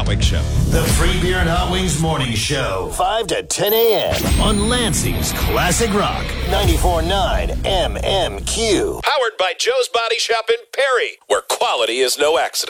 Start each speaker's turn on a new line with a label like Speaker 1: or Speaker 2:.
Speaker 1: Hot Wings Show.
Speaker 2: The Free Beer and Hot Wings Morning Show. 5 to 10 a.m. on Lansing's Classic Rock. 94.9 MMQ.
Speaker 3: Powered by Joe's Body Shop in Perry, where quality is no accident.